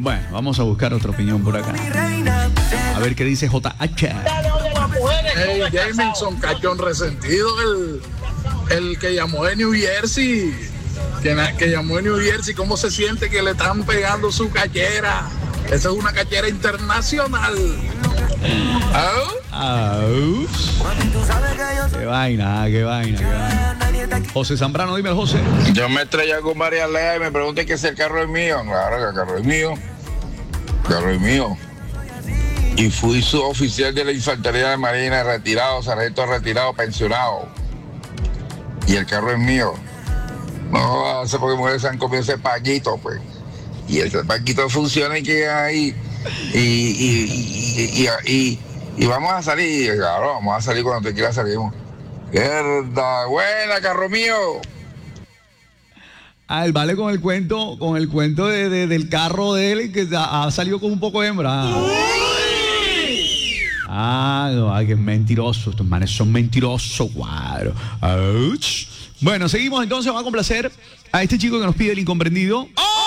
Bueno, vamos a buscar otra opinión por acá. A ver qué dice JH. Hey, Jameson, cachón resentido, el que llamó de New Jersey. Que llamó de New Jersey, ¿cómo se siente que le están pegando su cachera? Esa es una cachera internacional. Au. Qué vaina. José Zambrano, dime, José. Yo me estrellé con María Lea y me pregunté que si el carro es mío. Claro que el carro es mío. El carro es mío. Y fui suboficial de la Infantería de Marina, retirado, sargento retirado, pensionado. Y el carro es mío. No sé por qué mujeres se han comido ese paquito, pues. Y ese paquito funciona y queda ahí. Y vamos a salir, claro, vamos a salir cuando te quieras salimos. ¡Mierda! ¡Buena, carro mío! El vale con el cuento del carro de él que ha salido con un poco de hembra. No, que es mentiroso. Estos manes son mentirosos, cuadro. Bueno, seguimos entonces. Vamos a complacer a este chico que nos pide el incomprendido. ¡Oh!